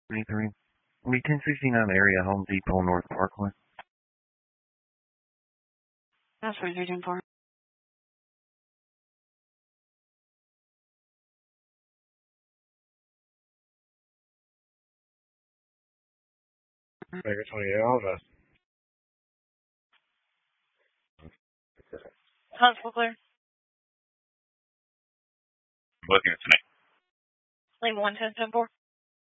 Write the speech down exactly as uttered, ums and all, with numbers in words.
twenty-three. We ten sixty-nine area, Home Depot, North Parkland. That's what you're doing for. Baker twenty-eight, Alva. Constable clear. Looking at tonight. Lima one ten ten four.